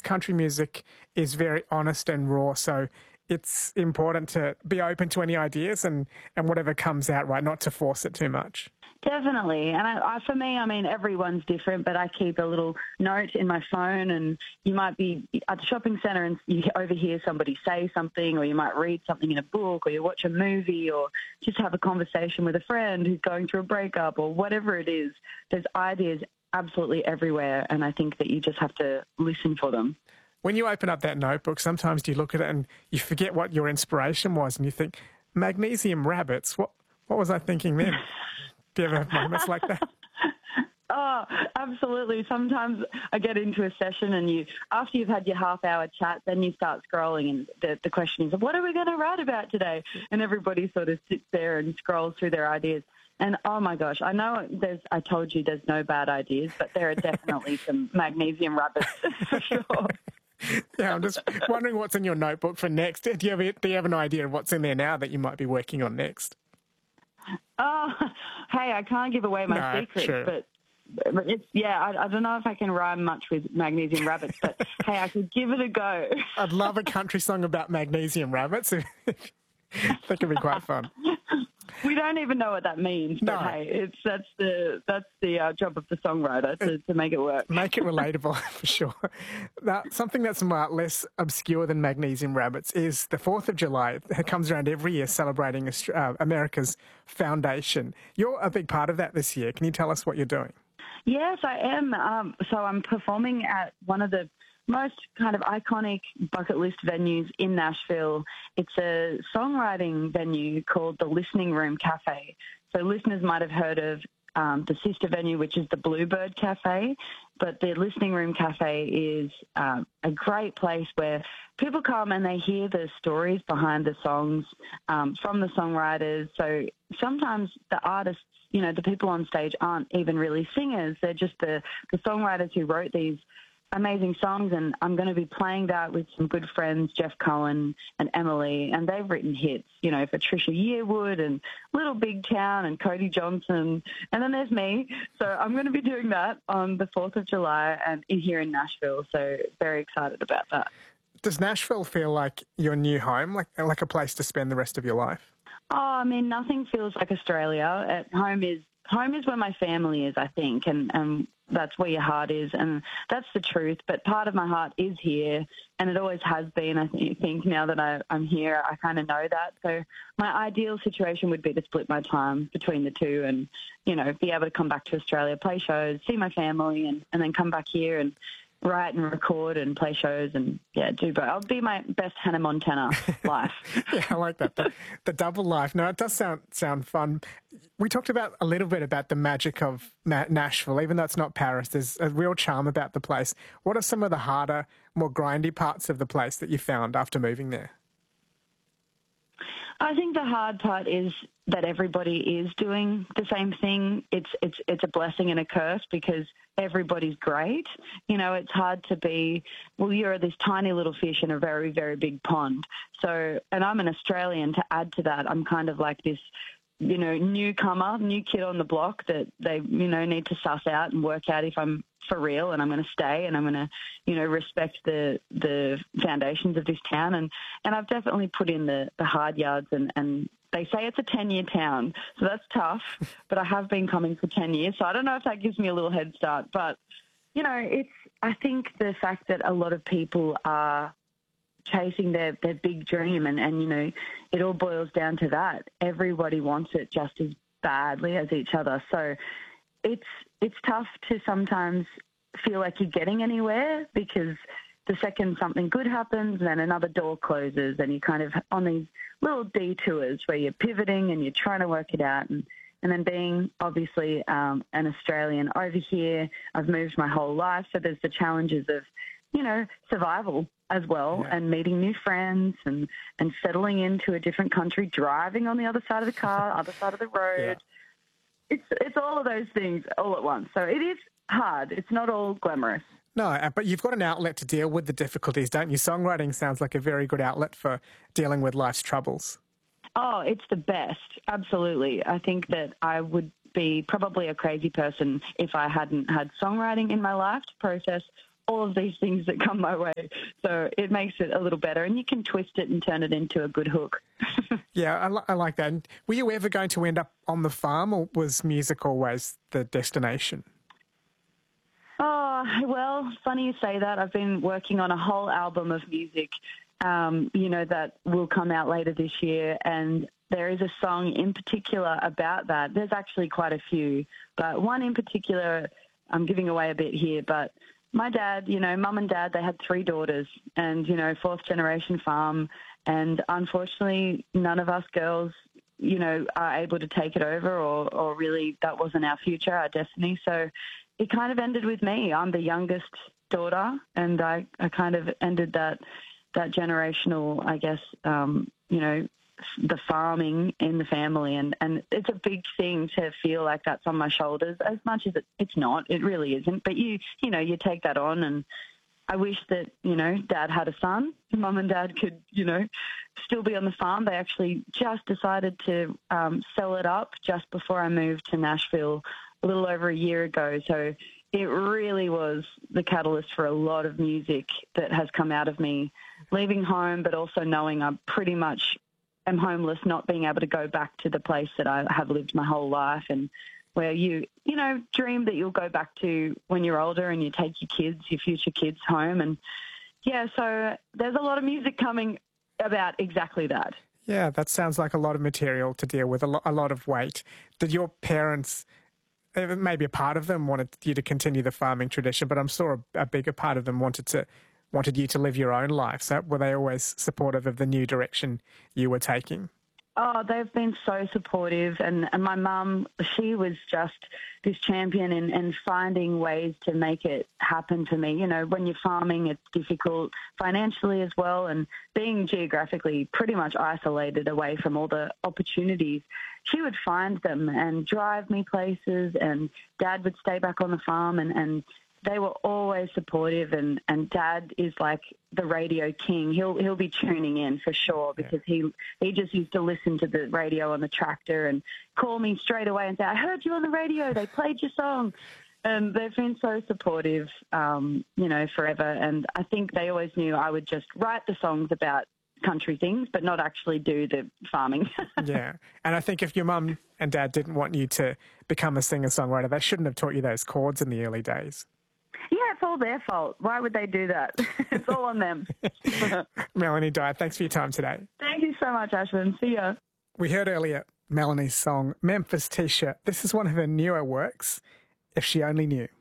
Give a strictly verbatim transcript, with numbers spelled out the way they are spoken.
country music is very honest and raw, so it's important to be open to any ideas and, and whatever comes out, right, not to force it too much. Definitely. And I, I, for me, I mean, everyone's different, but I keep a little note in my phone, and you might be at the shopping centre and you overhear somebody say something, or you might read something in a book, or you watch a movie, or just have a conversation with a friend who's going through a breakup, or whatever it is. There's ideas absolutely everywhere, and I think that you just have to listen for them. When you open up that notebook, sometimes you look at it and you forget what your inspiration was, and you think, magnesium rabbits, what, what was I thinking then? Do you ever have moments like that? Oh, absolutely. Sometimes I get into a session and you, after you've had your half-hour chat, then you start scrolling and the, the question is, what are we going to write about today? And everybody sort of sits there and scrolls through their ideas. And, oh, my gosh, I know there's, I told you there's no bad ideas, but there are definitely some magnesium rabbits for sure. Yeah, I'm just wondering what's in your notebook for next. Do you have, do you have an idea of what's in there now that you might be working on next? Oh, hey, I can't give away my no, secrets, sure. but, but it's, yeah, I, I don't know if I can rhyme much with magnesium rabbits, but hey, I could give it a go. I'd love a country song about magnesium rabbits. That could be quite fun. We don't even know what that means, but no. hey, it's that's the that's the uh, job of the songwriter to, to make it work. Make it relatable for sure. Now, something that's uh, less obscure than magnesium rabbits is the fourth of July. It comes around every year celebrating uh, America's foundation. You're a big part of that this year. Can you tell us what you're doing? Yes, I am. Um, so I'm performing at one of the most kind of iconic bucket list venues in Nashville. It's a songwriting venue called the Listening Room Cafe. So listeners might have heard of um, the sister venue, which is the Bluebird Cafe, but the Listening Room Cafe is um, a great place where people come and they hear the stories behind the songs um, from the songwriters. So sometimes the artists, you know, the people on stage aren't even really singers. They're just the, the songwriters who wrote these amazing songs, and I'm going to be playing that with some good friends, Jeff Cohen and Emily, and they've written hits, you know, for Trisha Yearwood and Little Big Town and Cody Johnson, and then there's me. So I'm going to be doing that on the fourth of July and in here in Nashville, so very excited about that. Does Nashville feel like your new home, like like a place to spend the rest of your life? Oh, I mean, nothing feels like Australia. At home is home is where my family is, I think, and, and that's where your heart is, and that's the truth. But part of my heart is here, and it always has been, I think. Now that I, I'm here, I kind of know that. So my ideal situation would be to split my time between the two and, you know, be able to come back to Australia, play shows, see my family, and, and then come back here and write and record and play shows and, yeah, do both. I'll be my best Hannah Montana life. Yeah, I like that. The, the double life. No, it does sound sound fun. We talked about a little bit about the magic of Na- Nashville. Even though it's not Paris, there's a real charm about the place. What are some of the harder, more grindy parts of the place that you found after moving there? I think the hard part is that everybody is doing the same thing. It's it's it's a blessing and a curse because everybody's great. You know, it's hard to be, well, you're this tiny little fish in a very, very big pond. So, and I'm an Australian. To add to that, I'm kind of like this, you know, newcomer, new kid on the block that they, you know, need to suss out and work out if I'm for real and I'm going to stay and I'm going to, you know, respect the the foundations of this town. And, and I've definitely put in the, the hard yards and, and they say it's a ten-year town, so that's tough, but I have been coming for ten years, so I don't know if that gives me a little head start. But, you know, it's, I think the fact that a lot of people are chasing their, their big dream and, and, you know, it all boils down to that. Everybody wants it just as badly as each other. So it's it's tough to sometimes feel like you're getting anywhere because the second something good happens, then another door closes and you're kind of on these little detours where you're pivoting and you're trying to work it out. And, and then being obviously um, an Australian over here, I've moved my whole life. So there's the challenges of, you know, survival as well, yeah, and meeting new friends and, and settling into a different country, driving on the other side of the car, other side of the road. Yeah. It's it's all of those things all at once. So it is hard. It's not all glamorous. No, but you've got an outlet to deal with the difficulties, don't you? Songwriting sounds like a very good outlet for dealing with life's troubles. Oh, it's the best. Absolutely. I think that I would be probably a crazy person if I hadn't had songwriting in my life to process all of these things that come my way. So it makes it a little better, and you can twist it and turn it into a good hook. Yeah, I, li- I like that. And were you ever going to end up on the farm, or was music always the destination? Oh, well, funny you say that. I've been working on a whole album of music, um, you know, that will come out later this year, and there is a song in particular about that. There's actually quite a few, but one in particular, I'm giving away a bit here, but my dad, you know, mum and dad, they had three daughters and, you know, fourth generation farm. And unfortunately, none of us girls, you know, are able to take it over, or, or really that wasn't our future, our destiny. So it kind of ended with me. I'm the youngest daughter, and I, I kind of ended that, that generational, I guess, um, you know, the farming in the family, and, and it's a big thing to feel like that's on my shoulders, as much as it, it's not. It really isn't. But you, you know, you take that on, and I wish that, you know, Dad had a son. Mum and Dad could, you know, still be on the farm. They actually just decided to um, sell it up just before I moved to Nashville a little over a year ago. So it really was the catalyst for a lot of music that has come out of me leaving home, but also knowing I'm pretty much am homeless, not being able to go back to the place that I have lived my whole life, and where you, you know, dream that you'll go back to when you're older and you take your kids, your future kids home. And yeah, so there's a lot of music coming about exactly that. Yeah, that sounds like a lot of material to deal with, a, lo- a lot of weight. Did your parents, maybe a part of them wanted you to continue the farming tradition, but I'm sure a, a bigger part of them wanted to wanted you to live your own life. So were they always supportive of the new direction you were taking? Oh, they've been so supportive. And, and my mum, she was just this champion in, in finding ways to make it happen for me. You know, when you're farming, it's difficult financially as well. And being geographically pretty much isolated away from all the opportunities, she would find them and drive me places. And Dad would stay back on the farm, and, and they were always supportive, and, and Dad is like the radio king. He'll he'll be tuning in for sure, because yeah. he he just used to listen to the radio on the tractor and call me straight away and say, "I heard you on the radio. They played your song." And they've been so supportive, um, you know, forever. And I think they always knew I would just write the songs about country things, but not actually do the farming. Yeah. And I think if your mum and dad didn't want you to become a singer-songwriter, they shouldn't have taught you those chords in the early days. Yeah, it's all their fault. Why would they do that? It's all on them. Melanie Dyer, thanks for your time today. Thank you so much, Ashwin. See ya. We heard earlier Melanie's song, Memphis T-shirt. This is one of her newer works, If She Only Knew.